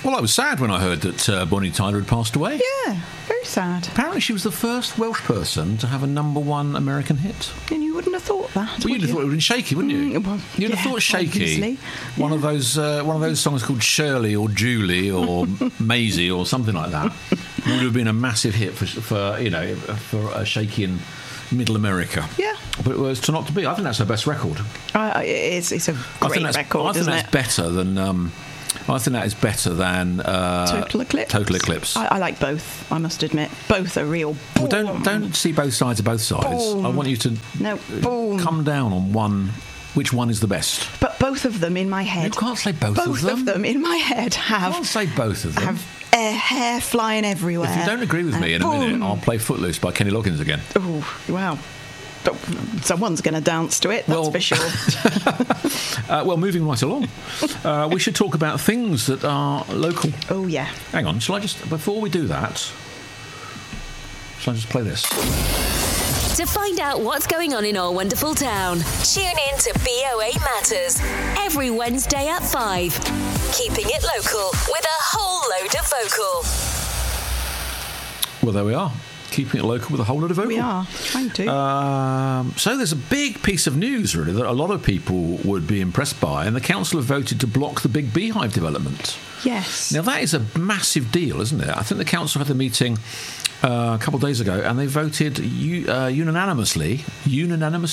Well, I was sad when I heard that Bonnie Tyler had passed away. Yeah, very sad. Apparently she was the first Welsh person to have a #1 American hit. And you wouldn't have thought that. Well, you'd have thought it would have been Shaky, wouldn't you? Well, You'd have thought Shaky. obviously. One of those songs called Shirley or Julie or Maisie or something like that would have been a massive hit for Shaky in Middle America. Yeah. But it was not to be. I think that's her best record. It's a great record, isn't it? Better than. I think that is better than Total Eclipse. Total Eclipse. I like both. I must admit, both are real. Well, don't see both sides of both sides. Boom. I want you to come down on one. Which one is the best? But both of them in my head. You can't say both of them. Both of them in my head have. You can't say both of them. Have hair flying everywhere. If you don't agree with me in a minute, I'll play Footloose by Kenny Loggins again. Oh, wow. Someone's going to dance to it, that's for sure. Well, moving right along, we should talk about things that are local. Oh, yeah. Hang on, before we do that, shall I just play this? To find out what's going on in our wonderful town, tune in to BOA Matters every Wednesday at 5. Keeping it local with a whole load of vocal. Well, there we are. Keeping it local with a whole lot of vocal. We are, trying to. So there's a big piece of news, really, that a lot of people would be impressed by, and the council have voted to block the big beehive development. Yes. Now, that is a massive deal, isn't it? I think the council had the meeting a couple of days ago, and they voted unanimously. They were that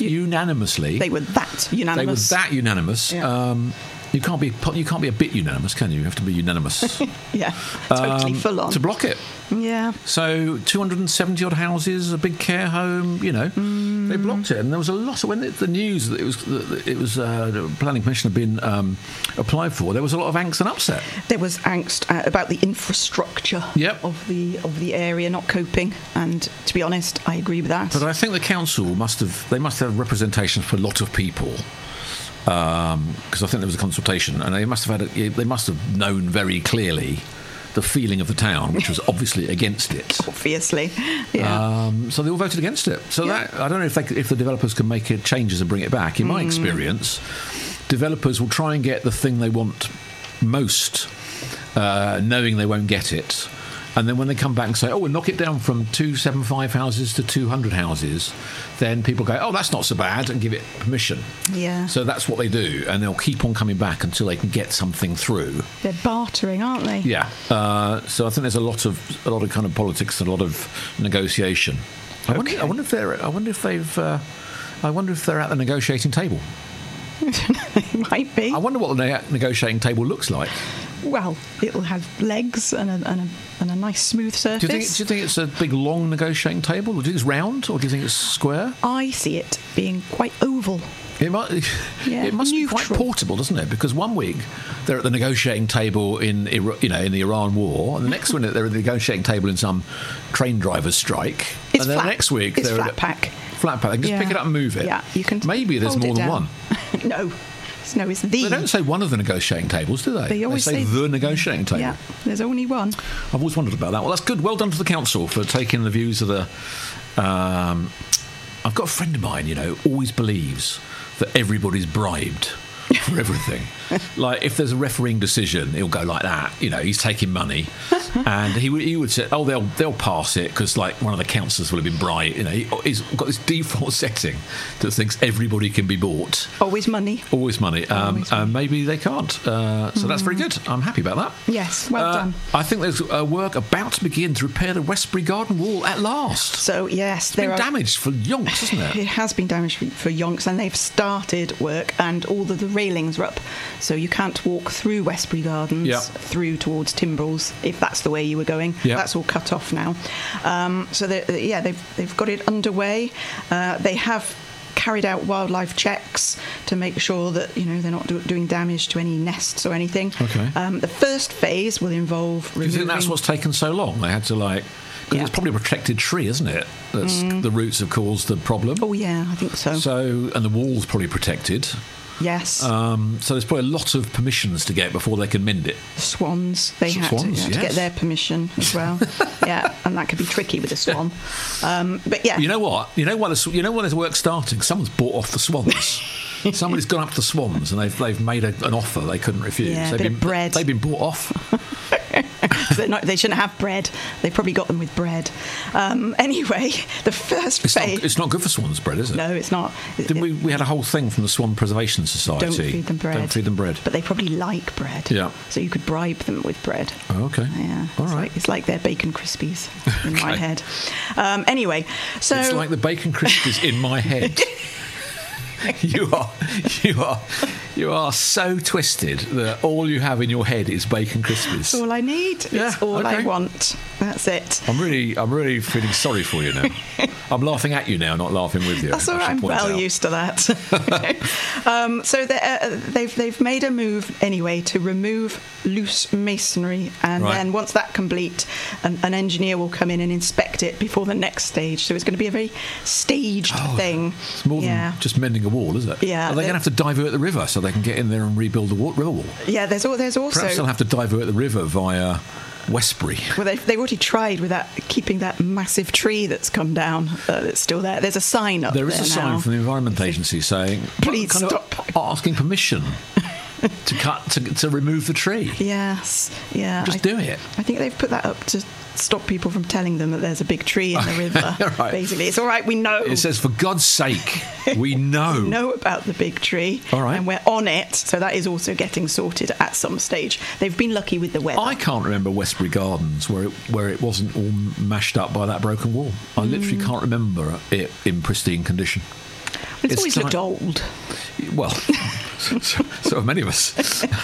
unanimous. Yeah. You can't be a bit unanimous, can you? You have to be unanimous. Yeah, totally full on. To block it. Yeah. So 270 odd houses, a big care home, they blocked it, and there was a lot of when the news that it was the planning permission had been applied for. There was a lot of angst and upset. There was angst about the infrastructure of the area not coping, and to be honest, I agree with that. But I think the council must have representation for a lot of people. Because I think there was a consultation, and they must have known very clearly the feeling of the town, which was obviously against it. Obviously, yeah. So they all voted against it. So that I don't know if the developers can make changes and bring it back. In my experience, developers will try and get the thing they want most, knowing they won't get it. And then when they come back and say, we'll knock it down from 275 houses to 200 houses, then people go, that's not so bad, and give it permission. Yeah. So that's what they do, and they'll keep on coming back until they can get something through. They're bartering, aren't they? Yeah. So I think there's a lot of kind of politics and a lot of negotiation. I wonder if they're at the negotiating table. It might be. I wonder what the negotiating table looks like. Well, it'll have legs and a nice smooth surface. Do you think it's a big long negotiating table, or do you think it's round, or do you think it's square? I see it being quite oval. It must be quite portable, doesn't it? Because one week they're at the negotiating table in the Iran war, and the next minute they're at the negotiating table in some train driver's strike, and then the next week it's they're flat pack. Flat pack. They can just pick it up and move it. Yeah, you can. Maybe there's more than one. No, it's the. They don't say one of the negotiating tables, do they? They always say the negotiating table. Yeah, there's only one. I've always wondered about that. Well, that's good. Well done to the council for taking the views of the. I've got a friend of mine, always believes that everybody's bribed for everything. Like, if there's a refereeing decision, he'll go like that. He's taking money, and he would say, they'll pass it because one of the councillors will have been bribed. He's got this default setting that thinks everybody can be bought. Always money. Always money. And maybe they can't. So that's very good. I'm happy about that. Yes, well done. I think there's work about to begin to repair the Westbury Garden Wall at last. So yes, it's been damaged for yonks, hasn't it? It has been damaged for yonks, and they've started work, and all the railings are up. So you can't walk through Westbury Gardens through towards Timbrels if that's the way you were going. Yep. That's all cut off now. So they've got it underway. They have carried out wildlife checks to make sure that they're not doing damage to any nests or anything. Okay. The first phase will involve removing. Do you think that's what's taken so long? They had to because it's probably a protected tree, isn't it? That's the roots have caused the problem. Oh yeah, I think so. And the wall's probably protected. Yes. So there's probably a lot of permissions to get before they can mend it. The swans, they had to get their permission as well. Yeah, and that could be tricky with a swan. But yeah. You know what? When there's work starting, someone's bought off the swans. Somebody's gone up to the swans and they've made an offer they couldn't refuse. Yeah, a bit of bread. They've been bought off. They shouldn't have bread. They probably got them with bread. Anyway, the first phase... It's not good for swans' bread, is it? No, it's not. We had a whole thing from the Swan Preservation Society. Don't feed them bread. Don't feed them bread. But they probably like bread. Yeah. So you could bribe them with bread. Oh, okay. Yeah. All right. It's like their Bacon Crispies in my head. Anyway, so... It's like the Bacon Crispies in my head. You are so twisted that all you have in your head is Bacon Crispies. That's all I need. Yeah, it's all I want. That's it. I'm really feeling sorry for you now. I'm laughing at you now, not laughing with you. That's all right. I'm well used to that. So they've made a move anyway to remove loose masonry, and then once that's complete, an engineer will come in and inspect it before the next stage. So it's going to be a very staged thing. It's more than just mending a wall, is it? Yeah. Are they going to have to divert the river so they can get in there and rebuild the river wall? Yeah, there's also... Perhaps they'll have to divert the river via Westbury. Well, they've already tried with keeping that massive tree that's come down. That's still there. There's a sign up there. There is a sign from the Environment Agency saying, please stop. Asking permission to remove the tree. Yes, yeah. Just do it. I think they've put that up to stop people from telling them that there's a big tree in the river. Right. Basically, it's all right. We know. It says, for God's sake, we know. We know about the big tree. All right. And we're on it. So that is also getting sorted at some stage. They've been lucky with the weather. I can't remember Westbury Gardens where it wasn't all mashed up by that broken wall. I literally can't remember it in pristine condition. It's always looked old. Well, so have many of us.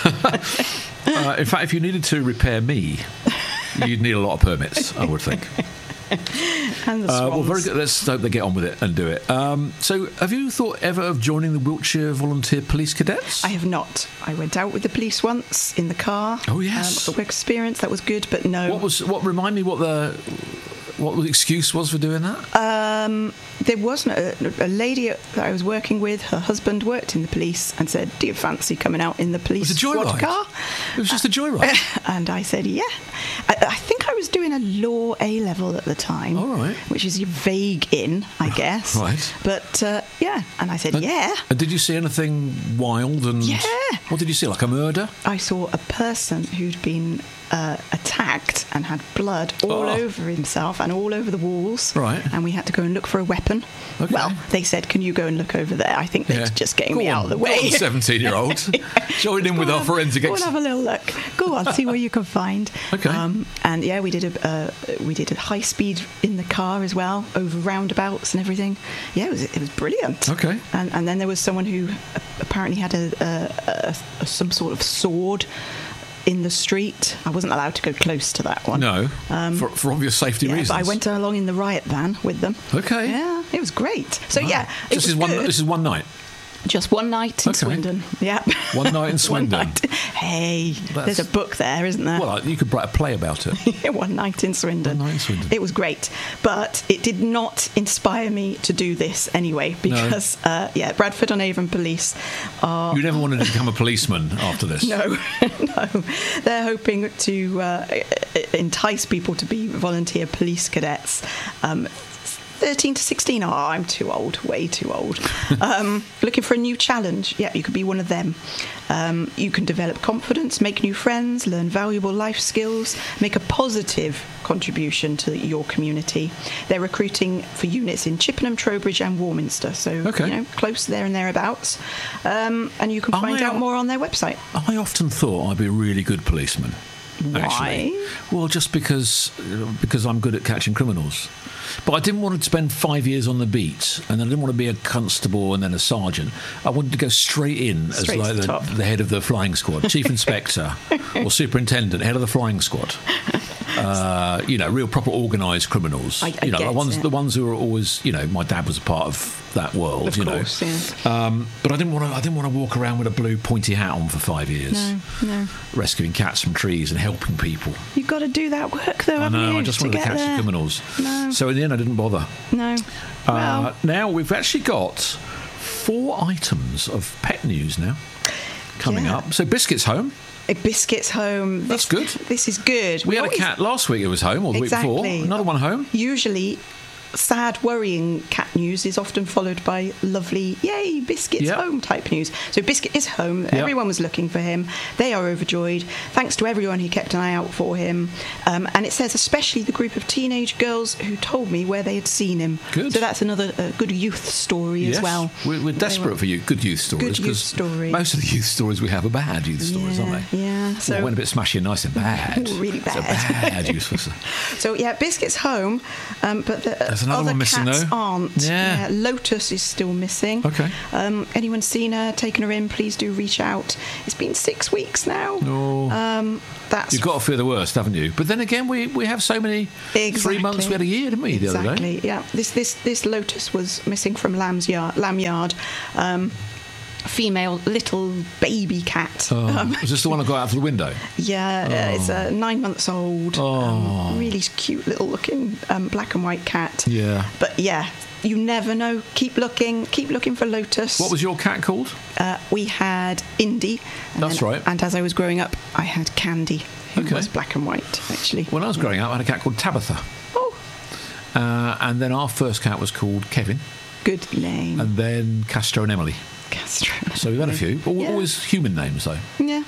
In fact, if you needed to repair me, you'd need a lot of permits, I would think. And the swans. Well, very good. Let's hope they get on with it and do it. So, have you thought ever of joining the Wiltshire Volunteer Police Cadets? I have not. I went out with the police once in the car. Oh, yes. For work experience, that was good, but no. Remind me what the excuse was for doing that? There wasn't a lady that I was working with. Her husband worked in the police and said, "Do you fancy coming out in the police squad car?" It was just a joyride. And I said, "Yeah." I think I was doing a law A level at the time. All right. Which is vague in, I guess. Right. But yeah, and I said, "Yeah." And did you see anything wild? And yeah. What did you see? Like a murder? I saw a person who'd been attacked and had blood all over himself and all over the walls. Right. And we had to go and look for a weapon. Okay. Well, they said, "Can you go and look over there?" I think they're just getting me out of the way. Go on, 17-year-old. Join in with our forensic Go and have a little look. Go on, see what you can find. Okay. And yeah, we did a high speed in the car as well, over roundabouts and everything. Yeah, it was brilliant. Okay. And then there was someone who apparently had some sort of sword in the street. I wasn't allowed to go close to that one. No, for obvious safety reasons. But I went along in the riot van with them. Okay. Yeah, it was great. So this is one night. Just one night in Swindon. Yeah. One night in Swindon. Hey, there's a book there, isn't there? Well, you could write a play about it. One night in Swindon. One night in Swindon. It was great, but it did not inspire me to do this anyway, because Bradford on Avon Police are... You never wanted to become a policeman after this? No. They're hoping to entice people to be volunteer police cadets. 13 to 16, I'm too old, way too old. Looking for a new challenge, you could be one of them. You can develop confidence, make new friends, learn valuable life skills, make a positive contribution to your community. They're recruiting for units in Chippenham, Trowbridge and Warminster, so close there and thereabouts. And you can find out more on their website. I often thought I'd be a really good policeman. Why? Actually. Well, just because I'm good at catching criminals. But I didn't want to spend 5 years on the beat, and I didn't want to be a constable and then a sergeant. I wanted to go straight in as like the head of the flying squad, chief inspector or superintendent, head of the flying squad. Real proper organised criminals. The ones who are always, my dad was a part of that world, of course, But I didn't want to walk around with a blue pointy hat on for 5 years. No. Rescuing cats from trees and helping people. You've got to do that work, though. I know. I just wanted to catch the criminals. No. So in the end, I didn't bother. No. Now we've actually got 4 items of pet news now coming up. So Biscuit's home. Biscuit's home. That's good. This is good. We had a cat last week. It was home, or the week before. Another one home. Usually, sad, worrying cat news is often followed by lovely, yay, Biscuit's home type news. So Biscuit is home. Everyone was looking for him. They are overjoyed. Thanks to everyone who kept an eye out for him. And it says especially the group of teenage girls who told me where they had seen him. Good. So that's another good youth story as well. We're desperate for good youth stories. Good youth stories. Most of the youth stories we have are bad youth stories, aren't they? Yeah. So it went a bit smashy nice and bad. Really bad. So bad youth stories. So Biscuit's home, but there's another other one missing cats though. Aren't. Yeah. Lotus is still missing. Okay. Anyone seen her, taken her in, please do reach out. It's been 6 weeks now. Oh. You've got to fear the worst, haven't you? But then again, we have so many. Exactly. 3 months, we had a year, didn't we, the other day? Exactly, yeah. This Lotus was missing from Lamb Yard. Female little baby cat. Was this the one that got out of the window? Yeah, it's 9 months old. Really cute little looking black and white cat. Yeah. But you never know. Keep looking for Lotus. What was your cat called? We had Indy. That's right. And as I was growing up, I had Candy, who was black and white, actually. When I was growing up, I had a cat called Tabitha. Oh. And then our first cat was called Kevin. Good name. And then Castro and Emily. Castro. So we've had a few. Always human names, though. Yeah.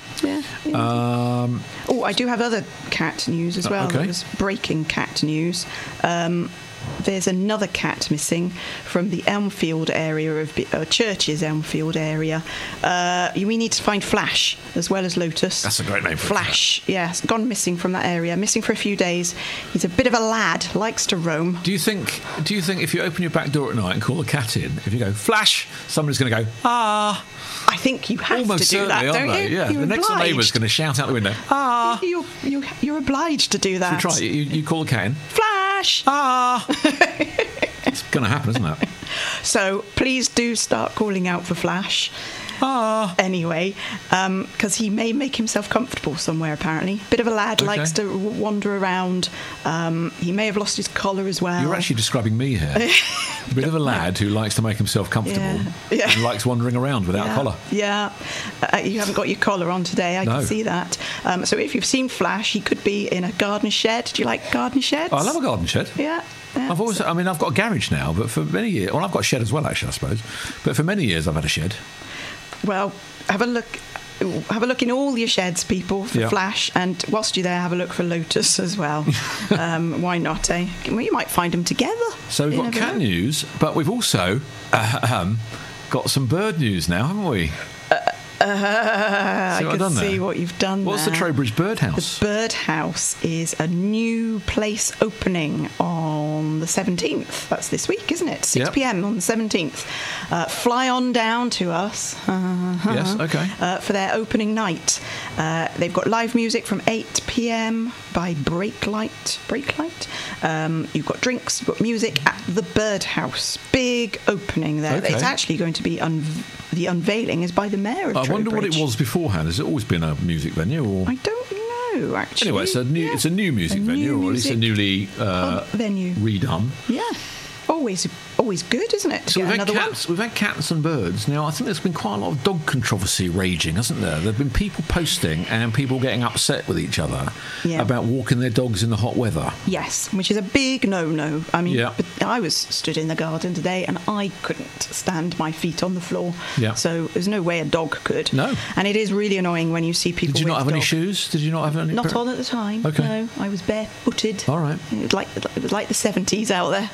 I do have other cat news as well. Okay. It was breaking cat news. There's another cat missing from the Elmfield area of Church's Elmfield area. We need to find Flash as well as Lotus. That's a great name for Flash. Yes, gone missing from that area. Missing for a few days. He's a bit of a lad. Likes to roam. Do you think if you open your back door at night and call the cat in, if you go Flash, somebody's going to go ah? I think you have Almost to do that, don't you? Yeah, the next door neighbour's going to shout out the window ah. You're obliged to do that. So try it. You call the cat in. Flash. Ah. It's going to happen, isn't it? So please do start calling out for Flash. Anyway, because he may make himself comfortable somewhere, apparently. Bit of a lad, likes to wander around. He may have lost his collar as well. You're actually describing me here. A bit of a lad who likes to make himself comfortable and likes wandering around without a collar. Yeah. You haven't got your collar on today, I can see that. So if you've seen Flash, he could be in a garden shed. Do you like garden sheds? I love a garden shed. Yeah. I've got a garage now, but for many years, I've got a shed as well, actually, I suppose. But for many years, I've had a shed. Well, have a look in all your sheds, people, for Flash, and whilst you're there, have a look for Lotus as well. Why not, eh? Well, you might find them together. So we've got cat news, but we've also got some bird news now, haven't we? I can see what you've done What's there. the Trowbridge Birdhouse? The Birdhouse is a new place opening on the 17th. That's this week, isn't it? 6 p.m. on the 17th. Fly on down to us. Yes, okay. For their opening night. They've got live music from 8 p.m. by Breaklight. You've got drinks, you've got music at the Birdhouse. Big opening there. Okay. It's actually going to be the unveiling is by the mayor of Trowbridge. I wonder what it was beforehand. Has it always been a music venue? Or? I don't know, actually. Anyway, it's a new music venue, or at least a newly venue redone. Yeah. Always good, isn't it? So we've had cats and birds. Now, I think there's been quite a lot of dog controversy raging, hasn't there? There have been people posting and people getting upset with each other about walking their dogs in the hot weather. Yes, which is a big no-no. I mean, I was stood in the garden today and I couldn't stand my feet on the floor. Yeah. So there's no way a dog could. No. And it is really annoying when you see people with Did you not have dog. any shoes? Did you not have any? Not on at the time. Okay. No, I was barefooted. All right. It was like the 70s out there.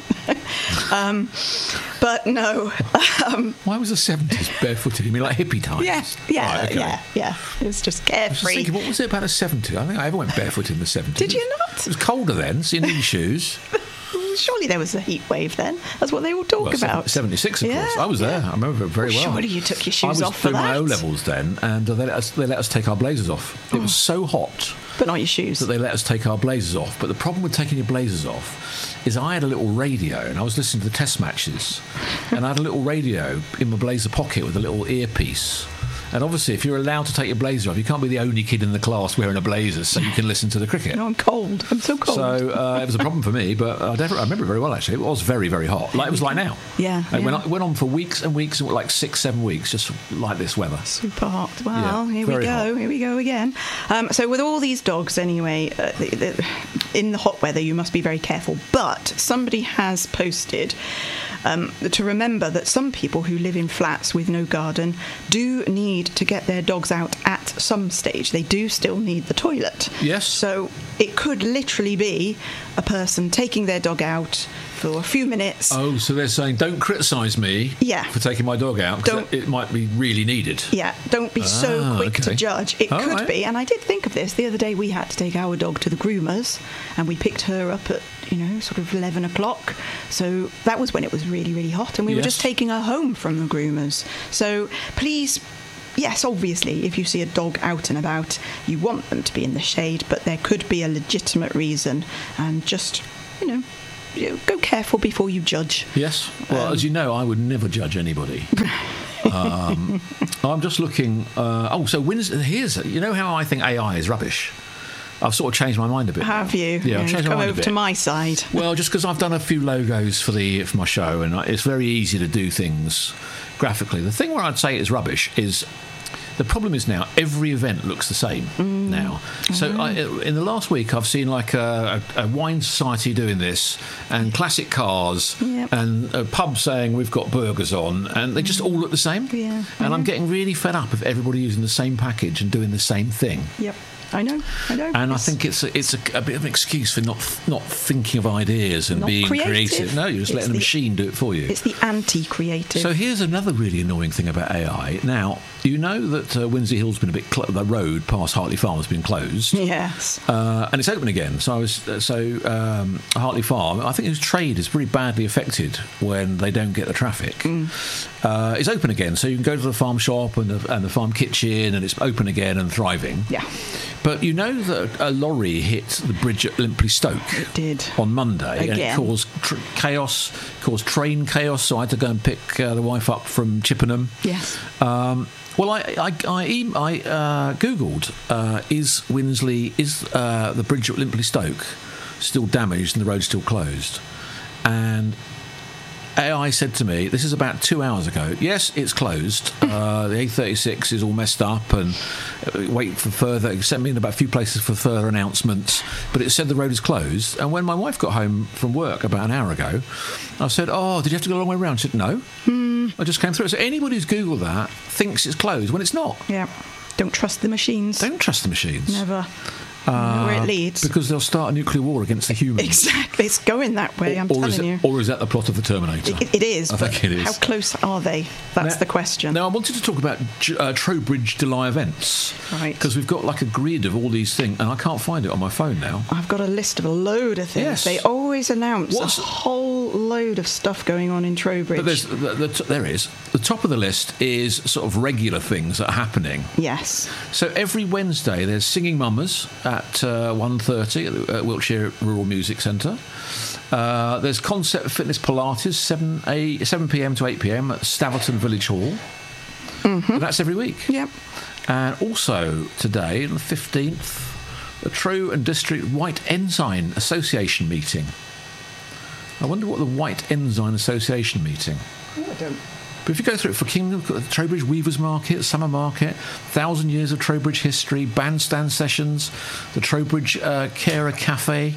But no. Why was the 70s barefooted? You mean like hippie times? Yeah. It was just carefree. I was just thinking, what was it about the 70s? I think I ever went barefoot in the 70s. Did you not? It was colder then, so you needed shoes. Surely there was a heat wave then. That's what they all talk about. 76, of course. I was there. I remember it very well. Surely you took your shoes off for that. I was doing my O-levels then, and they let us take our blazers off. It was so hot. But not your shoes. That they let us take our blazers off. But the problem with taking your blazers off is I had a little radio, and I was listening to the test matches, and I had a little radio in my blazer pocket with a little earpiece. And obviously, if you're allowed to take your blazer off, you can't be the only kid in the class wearing a blazer so you can listen to the cricket. No, I'm cold. I'm so cold. So it was a problem for me, but I remember it very well, actually. It was very, very hot. Like it was like now. Yeah. It went on for weeks and weeks, like 6-7 weeks, just like this weather. Super hot. Well, here we go. Hot. Here we go again. So with all these dogs, anyway, in the hot weather, you must be very careful. But somebody has posted to remember that some people who live in flats with no garden do need to get their dogs out at some stage. They do still need the toilet. Yes. So it could literally be a person taking their dog out for a few minutes. Oh, so they're saying, don't criticise me for taking my dog out, because it might be really needed. Yeah, don't be so quick to judge. It could be, and I did think of this. The other day we had to take our dog to the groomers, and we picked her up at, sort of 11 o'clock. So that was when it was really, really hot, and we were just taking her home from the groomers. So please... Yes, obviously, if you see a dog out and about, you want them to be in the shade, but there could be a legitimate reason, and just, go careful before you judge. Yes. Well, as you know, I would never judge anybody. I'm just looking... so here's... You know how I think AI is rubbish? I've sort of changed my mind a bit. Have you? Yeah, I've changed my mind a bit. Come over to my side. Well, just because I've done a few logos for my show, and it's very easy to do things graphically. The thing where I'd say it's rubbish is... The problem is now every event looks the same now. So in the last week, I've seen like a wine society doing this, and classic cars, and a pub saying we've got burgers on, and they just all look the same. Yeah. And I'm getting really fed up of everybody using the same package and doing the same thing. Yep. I know. And I think it's a bit of an excuse for not thinking of ideas and being creative. No, you're just letting the machine do it for you. It's the anti-creative. So here's another really annoying thing about AI. Now, you know that Windsor Hill's been a bit... the road past Hartley Farm has been closed. Yes. And it's open again. Hartley Farm, I think its trade is pretty badly affected when they don't get the traffic. It's open again, so you can go to the farm shop and the farm kitchen, and it's open again and thriving. Yeah. But you know that a lorry hit the bridge at Limpley Stoke. It did. On Monday. Again. And it caused chaos, caused train chaos, so I had to go and pick the wife up from Chippenham. Yes. Well, I Googled, is the bridge at Limpley Stoke still damaged and the road still closed? And AI said to me, this is about 2 hours ago, yes, it's closed. The A36 is all messed up, and wait for further. It sent me in about a few places for further announcements, but it said the road is closed. And when my wife got home from work about an hour ago, I said, oh, did you have to go a long way around? She said, no. I just came through. So anybody who's Googled that thinks it's closed when it's not. Yeah. Don't trust the machines. Don't trust the machines. Never. Where it leads. Because they'll start a nuclear war against the humans. Exactly. It's going that way, I'm telling you. Or is that the plot of the Terminator? It is. I think it is. How close are they? That's the question. Now, I wanted to talk about Trowbridge July events. Right. Because we've got like a grid of all these things, and I can't find it on my phone now. I've got a list of a load of things. Yes. They always announce a whole load of stuff going on in Trowbridge. But there is. The top of the list is sort of regular things that are happening. Yes. So every Wednesday there's Singing Mamas at 1:30 at the Wiltshire Rural Music Centre. There's Concept Fitness Pilates 7 p.m. to 8 p.m. at Staverton Village Hall. And that's every week. Yep. And also today, on the 15th, the Trow and District White Ensign Association meeting. I wonder what the White Ensign Association meeting... Oh, I don't... But if you go through it, for Kingdom, Trowbridge Weavers Market, Summer Market, 1,000 Years of Trowbridge History, Bandstand Sessions, the Trowbridge Carer Cafe,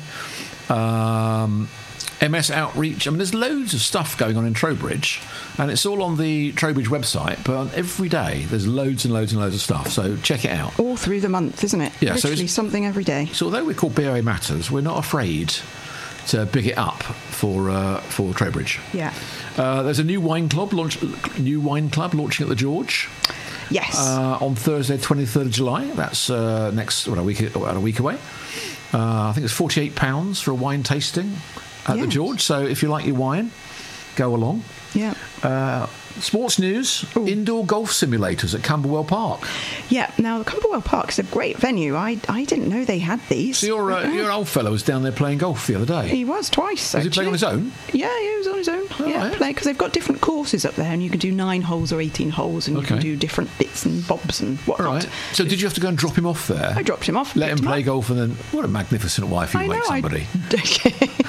MS Outreach. I mean, there's loads of stuff going on in Trowbridge, and it's all on the Trowbridge website, but every day there's loads and loads and loads of stuff, so check it out. All through the month, isn't it? Yeah, literally so something every day. So although we're called BOA Matters, we're not afraid to big it up for Trowbridge. Yeah. There's a new wine club launching at the George. Yes. On Thursday, 23rd of July. That's a week away. I think it's £48 for a wine tasting at the George. So if you like your wine, go along. Yeah. Sports news, indoor golf simulators at Camberwell Park. Yeah, now Camberwell Park is a great venue. I didn't know they had these. So your old fellow was down there playing golf the other day. He was twice, Was he playing on his own? Yeah, he was on his own. Because they've got different courses up there, and you can do 9 holes or 18 holes, and you can do different bits and bobs and whatnot. Right. So did you have to go and drop him off there? I dropped him off. Let him play golf, and then what a magnificent wife you make somebody.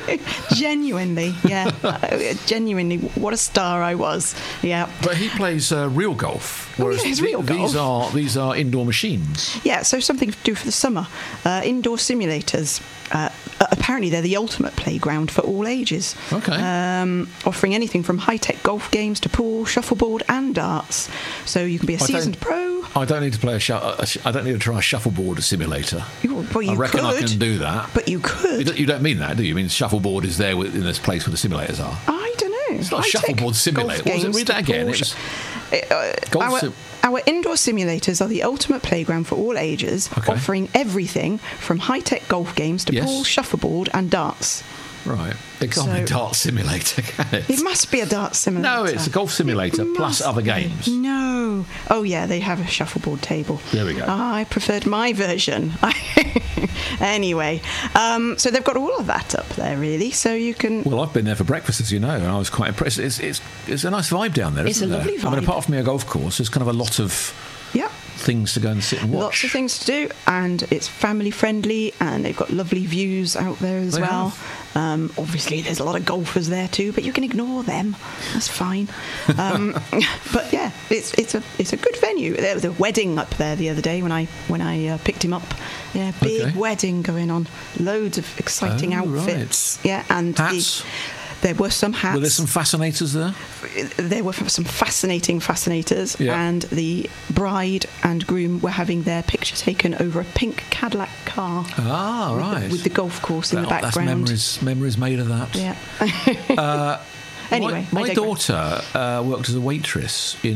Genuinely, yeah. Genuinely, what a star I was. Yeah. But he plays real golf. Whereas it's real golf. These are indoor machines. Yeah, so something to do for the summer. Indoor simulators. Apparently, they're the ultimate playground for all ages. Okay. Offering anything from high-tech golf games to pool, shuffleboard, and darts. So you can be a seasoned pro. I don't need to play I don't need to try a shuffleboard simulator. Well, you I reckon I could, can do that. But you could. You don't mean that, do you? You mean shuffleboard is there in this place where the simulators are? I don't know. It's not a shuffleboard simulator. What was it? Read that again. Our indoor simulators are the ultimate playground for all ages, offering everything from high-tech golf games to pool, shuffleboard, and darts. Right. It can't be a dart simulator, can it? It must be a dart simulator. No, it's a golf simulator plus other games. No. Oh, yeah, they have a shuffleboard table. There we go. I preferred my version. Anyway, so they've got all of that up there, really, so you can... Well, I've been there for breakfast, as you know, and I was quite impressed. It's a nice vibe down there, isn't it? It's a lovely vibe. I mean, apart from a golf course, there's kind of a lot of... things to go and sit and watch. Lots of things to do, and it's family friendly, and they've got lovely views out there as well. Obviously, there's a lot of golfers there too, but you can ignore them. That's fine. But yeah, it's a good venue. There was a wedding up there the other day when I picked him up. Yeah, big wedding going on. Loads of exciting outfits. Right. Yeah, and hats. There were some hats. Were there some fascinators there? There were some fascinating fascinators, and the bride and groom were having their picture taken over a pink Cadillac car. Ah, right. With the golf course in the background. That's memories made of that. Yeah. Anyway, my daughter worked as a waitress in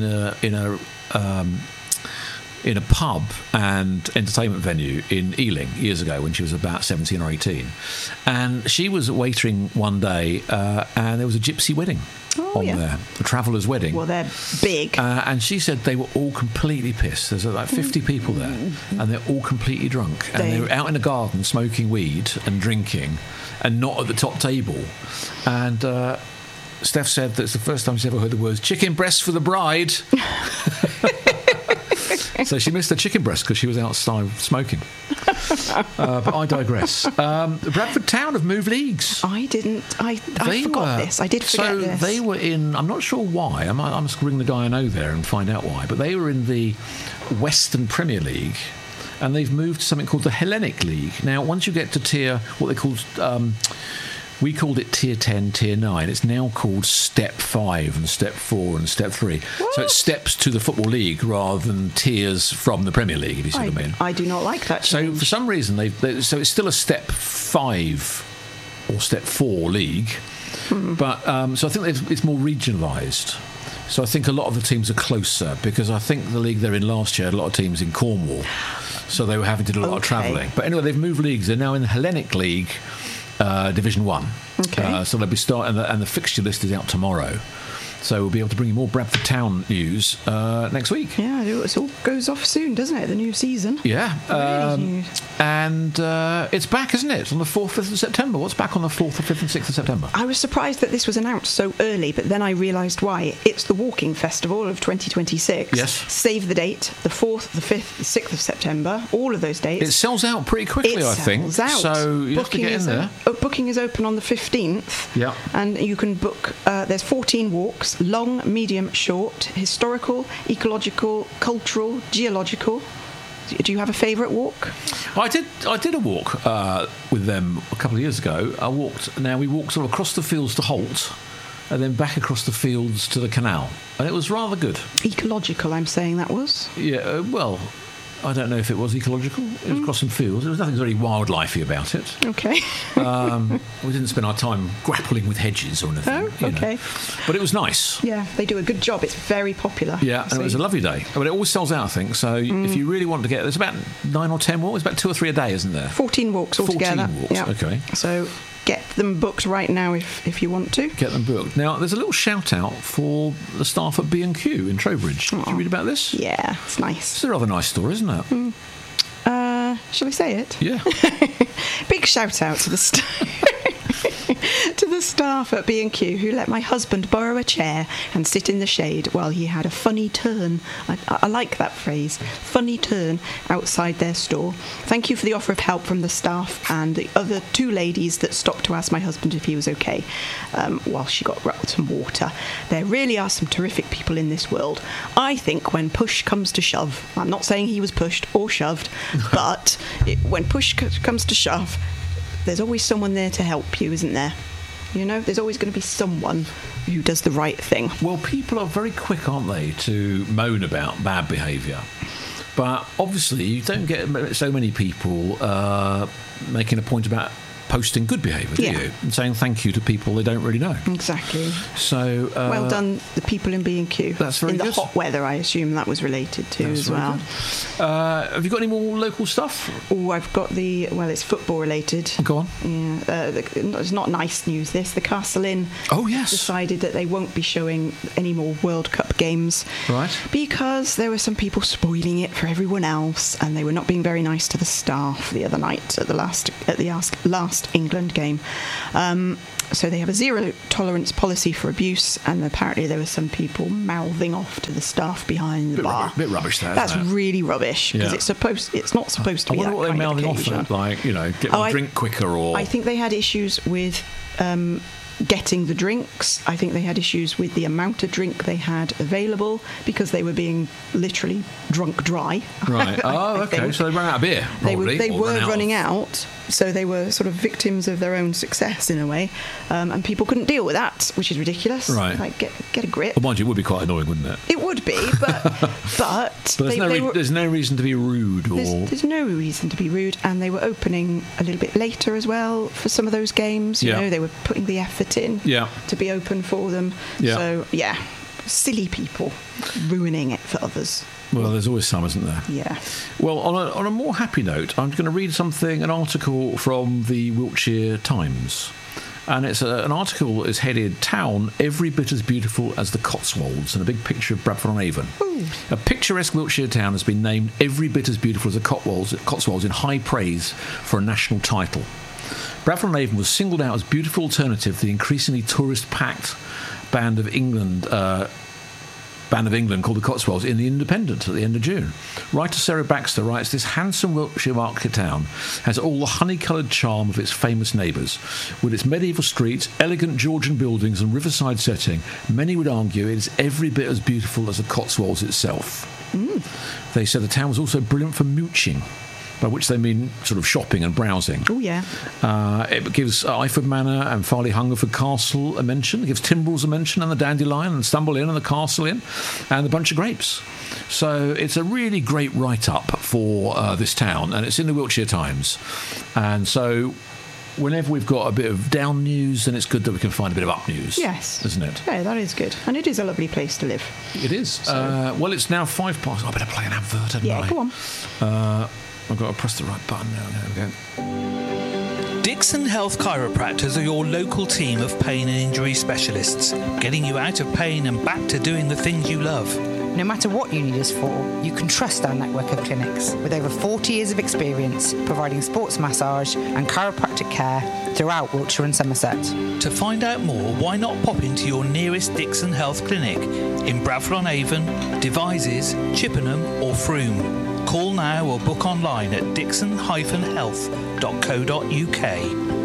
a pub and entertainment venue in Ealing years ago when she was about 17 or 18. And she was waitering one day and there was a gypsy wedding on there, a traveller's wedding. Well, they're big. And she said they were all completely pissed. There's like 50 people there and they're all completely drunk. And they were out in the garden smoking weed and drinking and not at the top table. And... Steph said that's the first time she's ever heard the words "chicken breast for the bride." So she missed the chicken breast because she was outside smoking. But I digress. Bradford Town have moved leagues. I didn't. I forgot this. I did forget this. So they were in. I'm not sure why. I must ring the guy I know there and find out why. But they were in the Western Premier League, and they've moved to something called the Hellenic League. Now, once you get to what they call. We called it Tier 10, Tier 9. It's now called Step 5 and Step 4 and Step 3. What? So it's steps to the Football League rather than tiers from the Premier League, if you see what I mean. I do not like that change. So for some reason, so it's still a Step 5 or Step 4 league. But so I think it's more regionalised. So I think a lot of the teams are closer because I think the league they're in last year had a lot of teams in Cornwall. So they were having to do a lot of travelling. But anyway, they've moved leagues. They're now in the Hellenic League. Division 1. Okay. So they'll be starting, and the fixture list is out tomorrow. So we'll be able to bring you more Bradford Town news next week. Yeah, it all goes off soon, doesn't it? The new season. Yeah. And it's back, isn't it? On the 4th, 5th of September. What's back on the 4th, 5th and 6th of September? I was surprised that this was announced so early, but then I realised why. It's the Walking Festival of 2026. Yes. Save the date, the 4th, the 5th, the 6th of September, all of those dates. It sells out pretty quickly, I think. It sells out. So you have to get in there. Booking is open on the 15th. Yeah. And you can book, there's 14 walks. Long, medium, short, historical, ecological, cultural, geological. Do you have a favourite walk? I did a walk with them a couple of years ago. We walked sort of across the fields to Holt and then back across the fields to the canal. And it was rather good. Ecological, I'm saying that was? Yeah, well... I don't know if it was ecological. It was across some fields. There was nothing very wildlifey about it. Okay. We didn't spend our time grappling with hedges or anything. Oh, okay. But it was nice. Yeah, they do a good job. It's very popular. Yeah, and it was a lovely day. But it always sells out, I think. So if you really want to get... There's about 9 or 10 walks. It's about 2 or 3 a day, isn't there? 14 walks altogether. 14 walks, yeah. Okay. So... get them booked right now if you want to. Get them booked. Now, there's a little shout-out for the staff at B&Q in Trowbridge. Did you read about this? Yeah, it's nice. It's a rather nice story, isn't it? Shall we say it? Yeah. Big shout-out to the staff. to the staff at B&Q who let my husband borrow a chair and sit in the shade while he had a funny turn. I like that phrase, funny turn, outside their store. Thank you for the offer of help from the staff and the other 2 ladies that stopped to ask my husband if he was okay while she got some water. There really are some terrific people in this world. I think when push comes to shove, I'm not saying he was pushed or shoved, but when push comes to shove, there's always someone there to help you, isn't there? You know, there's always going to be someone who does the right thing. Well, people are very quick, aren't they, to moan about bad behaviour. But obviously you don't get so many people making a point about posting good behaviour, do you? And saying thank you to people they don't really know. Exactly. So well done, the people in B&Q. That's very good. In good. the hot weather, I assume that was related to as well. Have you got any more local stuff? Oh, I've got it's football related. Go on. Yeah, it's not nice news, this. The Castle Inn decided that they won't be showing any more World Cup games. Right. Because there were some people spoiling it for everyone else, and they were not being very nice to the staff the other night at the last England game. So they have a zero tolerance policy for abuse, and apparently there were some people mouthing off to the staff behind the bar. Bit rubbish there. That's really rubbish, because it's not supposed to be that kind of occasion. I wonder what they're mouthing off at, like, get my drink quicker, or... I think they had issues with getting the drinks. I think they had issues with the amount of drink they had available, because they were being literally drunk dry. Right. Oh, okay. So they ran out of beer. They were running out. So they were sort of victims of their own success in a way, and people couldn't deal with that, which is ridiculous. Right. Like, get a grip. Well, mind you, it would be quite annoying, wouldn't it? It would be, but there's no reason to be rude. There's no reason to be rude, and they were opening a little bit later as well for some of those games. You know, they were putting the effort in to be open for them. Yeah. So, silly people ruining it for others. Well, there's always some, isn't there? Yeah. Well, on a more happy note, I'm going to read an article from the Wiltshire Times. And it's an article that is headed "Town Every Bit as Beautiful as the Cotswolds," and a big picture of Bradford-on-Avon. A picturesque Wiltshire town has been named every bit as beautiful as the Cotswolds in high praise for a national title. Bradford-on-Avon was singled out as beautiful alternative to the increasingly tourist-packed Band of England called the Cotswolds in The Independent at the end of June. Writer Sarah Baxter writes, "This handsome Wiltshire market town has all the honey-coloured charm of its famous neighbours. With its medieval streets, elegant Georgian buildings and riverside setting, many would argue it is every bit as beautiful as the Cotswolds itself." They said the town was also brilliant for mooching, by which they mean sort of shopping and browsing. Oh, yeah. It gives Iford Manor and Farley Hungerford Castle a mention. It gives Timbrels a mention, and the Dandelion, and Stumble Inn, and the Castle Inn, and the Bunch of Grapes. So it's a really great write-up for this town, and it's in the Wiltshire Times. And so whenever we've got a bit of down news, then it's good that we can find a bit of up news. Yes. Isn't it? Yeah, that is good. And it is a lovely place to live. It is. So. Well, it's now 5 past. I better play an advert, hadn't I? Yeah, go on. I've got to press the right button now. There we go. Dixon Health Chiropractors are your local team of pain and injury specialists, getting you out of pain and back to doing the things you love. No matter what you need us for, you can trust our network of clinics with over 40 years of experience providing sports massage and chiropractic care throughout Wiltshire and Somerset. To find out more, why not pop into your nearest Dixon Health clinic in Bradford-on-Avon, Devizes, Chippenham or Frome. Call now or book online at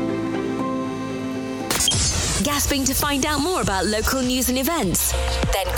dixon-health.co.uk. Gasping to find out more about local news and events? Then